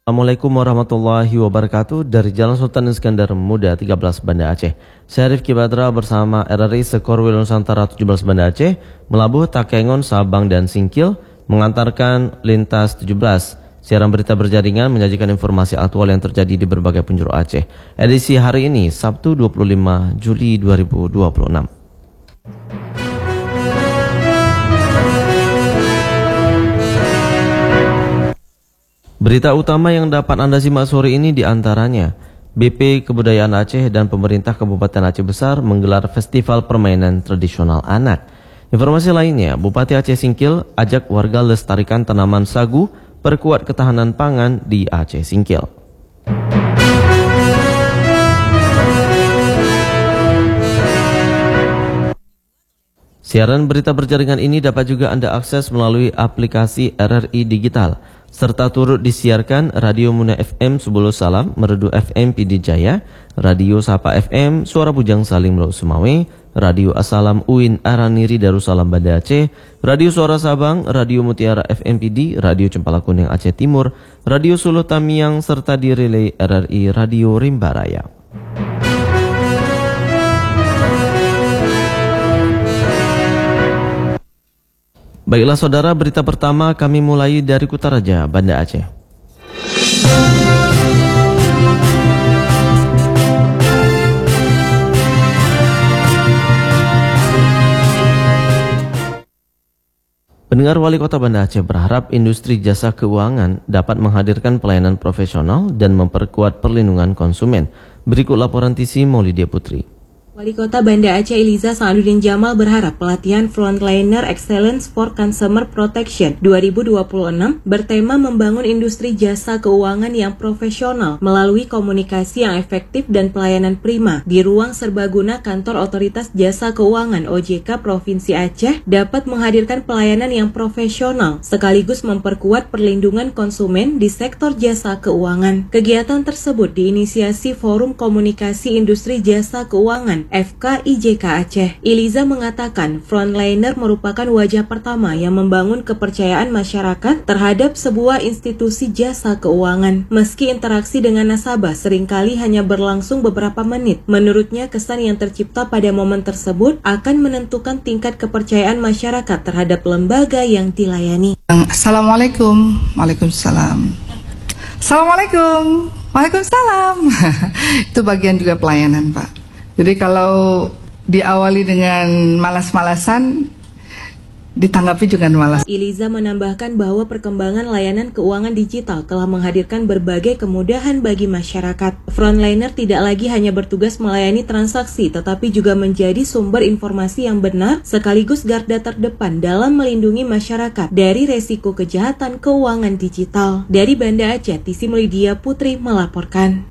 Assalamualaikum warahmatullahi wabarakatuh. Dari Jalan Sultan Iskandar Muda 13 Banda Aceh, saya Rifki Badra bersama RRI Sekorwil Nusantara 17 Banda Aceh melabuh Takengon, Sabang dan Singkil mengantarkan lintas 17. Siaran berita berjaringan menyajikan informasi aktual yang terjadi di berbagai penjuru Aceh. Edisi hari ini Sabtu 25 Juli 2026. Berita utama yang dapat Anda simak sore ini diantaranya BP Kebudayaan Aceh dan pemerintah Kabupaten Aceh Besar menggelar Festival Permainan Tradisional Anak. Informasi lainnya, Bupati Aceh Singkil ajak warga lestarikan tanaman sagu, perkuat ketahanan pangan di Aceh Singkil. Siaran berita berjaringan ini dapat juga Anda akses melalui aplikasi RRI Digital, serta turut disiarkan Radio Muna FM Subulu Salam, Merdu FM Pidi Jaya, Radio Sapa FM Suara Bujang Salim Laut Sumawe, Radio Asalam Uin Araniri Darussalam Banda Aceh, Radio Suara Sabang, Radio Mutiara FM Pidi, Radio Cempala Kuning Aceh Timur, Radio Sulu Tamiang, serta di relay RRI Radio Rimba Raya. Baiklah saudara, berita pertama kami mulai dari Kutaraja, Banda Aceh. Pendengar, Wali Kota Banda Aceh berharap industri jasa keuangan dapat menghadirkan pelayanan profesional dan memperkuat perlindungan konsumen. Berikut laporan TC Maulidia Putri. Wali Kota Banda Aceh Eliza Sa'aduddin Jamal berharap pelatihan Frontliner Excellence for Consumer Protection 2026 bertema membangun industri jasa keuangan yang profesional melalui komunikasi yang efektif dan pelayanan prima di ruang serbaguna Kantor Otoritas Jasa Keuangan OJK Provinsi Aceh dapat menghadirkan pelayanan yang profesional sekaligus memperkuat perlindungan konsumen di sektor jasa keuangan. Kegiatan tersebut diinisiasi Forum Komunikasi Industri Jasa Keuangan FKIJK Aceh. Eliza mengatakan Frontliner merupakan wajah pertama yang membangun kepercayaan masyarakat terhadap sebuah institusi jasa keuangan. Meski interaksi dengan nasabah seringkali hanya berlangsung beberapa menit, menurutnya kesan yang tercipta pada momen tersebut akan menentukan tingkat kepercayaan masyarakat terhadap lembaga yang dilayani. Assalamualaikum. Waalaikumsalam. Assalamualaikum. Waalaikumsalam. Itu bagian juga pelayanan, Pak. Jadi kalau diawali dengan malas-malasan, ditanggapi juga malas. Eliza menambahkan bahwa perkembangan layanan keuangan digital telah menghadirkan berbagai kemudahan bagi masyarakat. Frontliner tidak lagi hanya bertugas melayani transaksi, tetapi juga menjadi sumber informasi yang benar sekaligus garda terdepan dalam melindungi masyarakat dari resiko kejahatan keuangan digital. Dari Banda Aceh, TC Maulidia Putri melaporkan.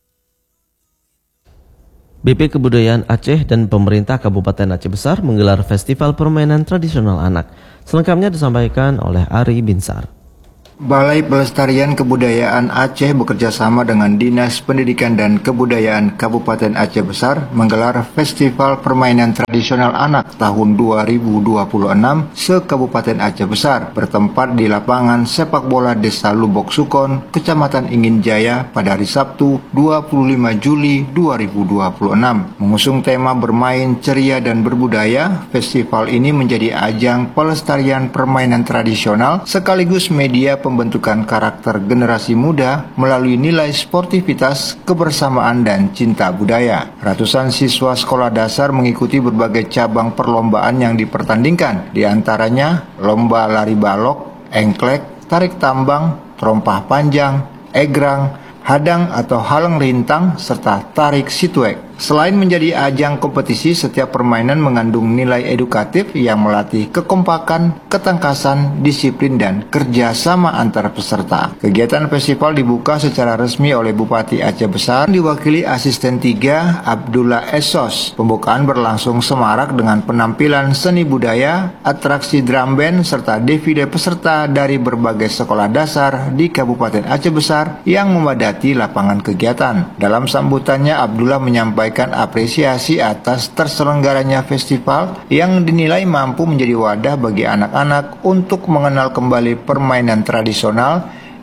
BP Kebudayaan Aceh dan pemerintah Kabupaten Aceh Besar menggelar Festival Permainan Tradisional Anak. Selengkapnya disampaikan oleh Ari Binsar. Balai Pelestarian Kebudayaan Aceh bekerjasama dengan Dinas Pendidikan dan Kebudayaan Kabupaten Aceh Besar menggelar Festival Permainan Tradisional Anak tahun 2026 se-Kabupaten Aceh Besar bertempat di lapangan sepak bola Desa Lubok Sukon, Kecamatan Ingin Jaya pada hari Sabtu 25 Juli 2026. Mengusung tema bermain ceria dan berbudaya, festival ini menjadi ajang pelestarian permainan tradisional sekaligus media pembentukan karakter generasi muda melalui nilai sportivitas, kebersamaan, dan cinta budaya. Ratusan siswa sekolah dasar mengikuti berbagai cabang perlombaan yang dipertandingkan, di antaranya lomba lari balok, engklek, tarik tambang, terompah panjang, egrang, hadang atau halang lintang, serta tarik situek. Selain menjadi ajang kompetisi, setiap permainan mengandung nilai edukatif yang melatih kekompakan, ketangkasan, disiplin, dan kerjasama antar peserta. Kegiatan festival dibuka secara resmi oleh Bupati Aceh Besar, diwakili Asisten 3 Abdullah Esos. Pembukaan berlangsung semarak dengan penampilan seni budaya, atraksi drum band, serta defile peserta dari berbagai sekolah dasar di Kabupaten Aceh Besar yang memadati lapangan kegiatan. Dalam sambutannya, Abdullah menyampaikan apresiasi atas terselenggaranya festival yang dinilai mampu menjadi wadah bagi anak-anak untuk mengenal kembali permainan tradisional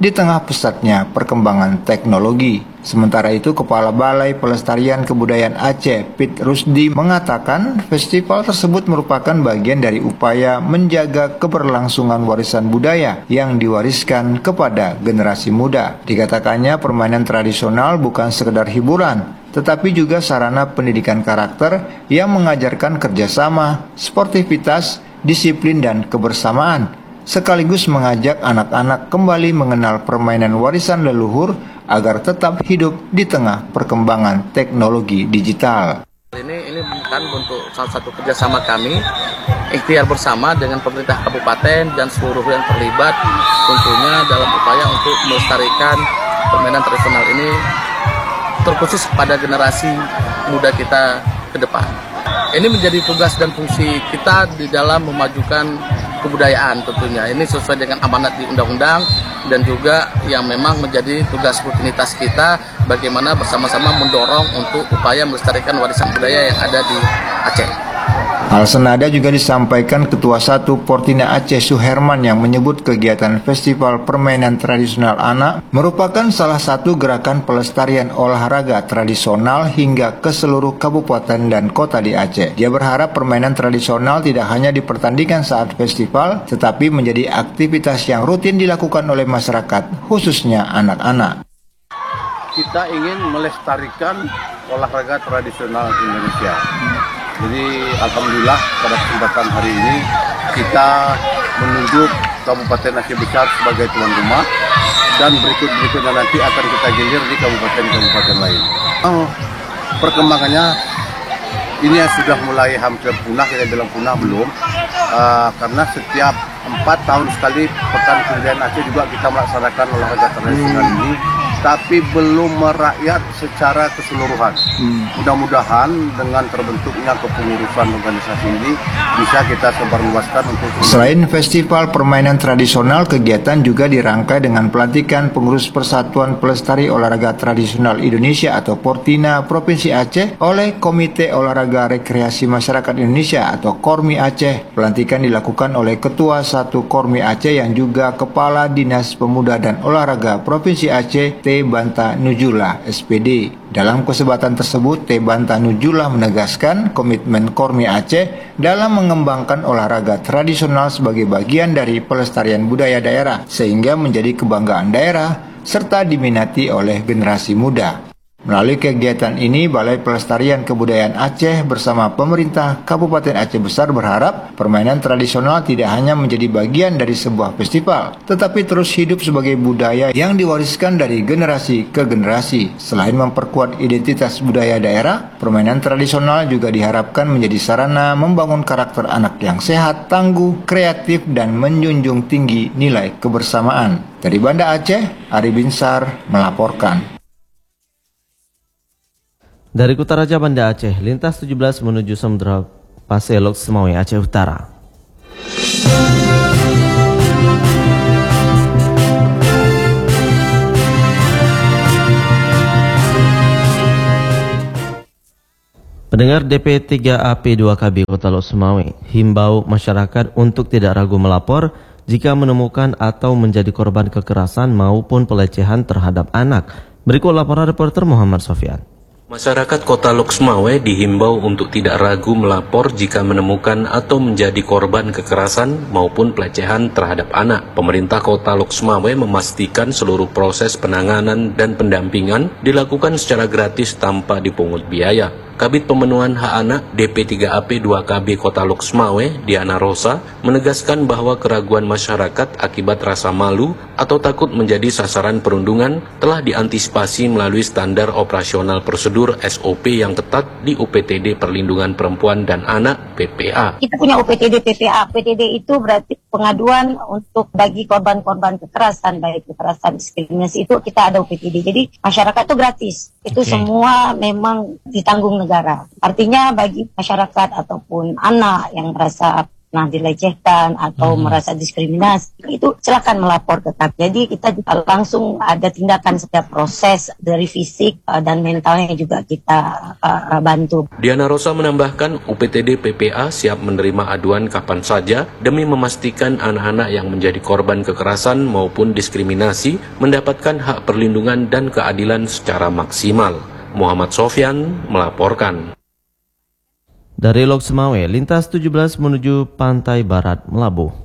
di tengah pesatnya perkembangan teknologi. Sementara itu, Kepala Balai Pelestarian Kebudayaan Aceh, Pit Rusdi, mengatakan festival tersebut merupakan bagian dari upaya menjaga keberlangsungan warisan budaya yang diwariskan kepada generasi muda. Dikatakannya permainan tradisional bukan sekedar hiburan, tetapi juga sarana pendidikan karakter yang mengajarkan kerjasama, sportivitas, disiplin, dan kebersamaan, sekaligus mengajak anak-anak kembali mengenal permainan warisan leluhur agar tetap hidup di tengah perkembangan teknologi digital. Ini bukan bentuk salah satu kerjasama kami, ikhtiar bersama dengan pemerintah kabupaten dan seluruh yang terlibat, tentunya dalam upaya untuk melestarikan permainan tradisional ini, terkhusus pada generasi muda kita ke depan. Ini menjadi tugas dan fungsi kita di dalam memajukan kebudayaan tentunya. Ini sesuai dengan amanat di undang-undang dan juga yang memang menjadi tugas rutinitas kita bagaimana bersama-sama mendorong untuk upaya melestarikan warisan budaya yang ada di Aceh. Hal senada juga disampaikan Ketua 1 Portina Aceh Suherman yang menyebut kegiatan Festival Permainan Tradisional Anak merupakan salah satu gerakan pelestarian olahraga tradisional hingga ke seluruh kabupaten dan kota di Aceh. Dia berharap permainan tradisional tidak hanya dipertandingkan saat festival, tetapi menjadi aktivitas yang rutin dilakukan oleh masyarakat, khususnya anak-anak. Kita ingin melestarikan olahraga tradisional Indonesia. Jadi alhamdulillah pada kesempatan hari ini kita menunjuk Kabupaten Aceh Besar sebagai tuan rumah dan berikutnya nanti akan kita gilir di kabupaten-kabupaten lain. Perkembangannya ini sudah mulai hampir punah, kita bilang punah belum, karena setiap 4 tahun sekali Pekan Kebudayaan Aceh juga kita melaksanakan olahraga tradisional ini, tapi belum merakyat secara keseluruhan. Mudah-mudahan dengan terbentuknya kepengurusan organisasi ini bisa kita sebarluaskan untuk. Selain festival permainan tradisional, kegiatan juga dirangkai dengan pelantikan pengurus Persatuan Pelestari Olahraga Tradisional Indonesia atau Portina Provinsi Aceh oleh Komite Olahraga Rekreasi Masyarakat Indonesia atau Kormi Aceh. Pelantikan dilakukan oleh Ketua 1 Kormi Aceh yang juga Kepala Dinas Pemuda dan Olahraga Provinsi Aceh, T. Banta Nujula, SPD. Dalam kesempatan tersebut, T. Banta Nujula menegaskan komitmen Kormi Aceh dalam mengembangkan olahraga tradisional sebagai bagian dari pelestarian budaya daerah, sehingga menjadi kebanggaan daerah serta diminati oleh generasi muda. Melalui kegiatan ini, Balai Pelestarian Kebudayaan Aceh bersama pemerintah Kabupaten Aceh Besar berharap permainan tradisional tidak hanya menjadi bagian dari sebuah festival, tetapi terus hidup sebagai budaya yang diwariskan dari generasi ke generasi. Selain memperkuat identitas budaya daerah, permainan tradisional juga diharapkan menjadi sarana membangun karakter anak yang sehat, tangguh, kreatif, dan menjunjung tinggi nilai kebersamaan. Dari Banda Aceh, Ari Binsar melaporkan. Dari Kutaraja Banda Aceh, lintas 17 menuju Samudra Pasir Lok Semawe, Aceh Utara. Pendengar DP3AP2KB Kota Lok Semawe himbau masyarakat untuk tidak ragu melapor jika menemukan atau menjadi korban kekerasan maupun pelecehan terhadap anak. Berikut laporan reporter Muhammad Sofyan. Masyarakat Kota Lok Semawe dihimbau untuk tidak ragu melapor jika menemukan atau menjadi korban kekerasan maupun pelecehan terhadap anak. Pemerintah Kota Lok Semawe memastikan seluruh proses penanganan dan pendampingan dilakukan secara gratis tanpa dipungut biaya. Kabid Pemenuhan Hak Anak DP3AP2KB Kota Lok Semawe, Diana Rosa, menegaskan bahwa keraguan masyarakat akibat rasa malu atau takut menjadi sasaran perundungan telah diantisipasi melalui standar operasional prosedur SOP yang ketat di UPTD Perlindungan Perempuan dan Anak PPA. Kita punya UPTD PPA. UPTD itu berarti pengaduan untuk bagi korban-korban kekerasan, baik kekerasan diskriminasi itu kita ada UPTD. Jadi masyarakat itu gratis. Itu semua memang ditanggung negara. Artinya bagi masyarakat ataupun anak yang merasa pernah dilecehkan atau merasa diskriminasi, itu silakan melapor ke kami. Jadi kita juga langsung ada tindakan setiap proses dari fisik dan mentalnya juga kita bantu. Diana Rosa menambahkan UPTD PPA siap menerima aduan kapan saja demi memastikan anak-anak yang menjadi korban kekerasan maupun diskriminasi mendapatkan hak perlindungan dan keadilan secara maksimal. Muhammad Sofyan melaporkan. Dari Lok Semawe, lintas 17 menuju Pantai Barat Melabuh.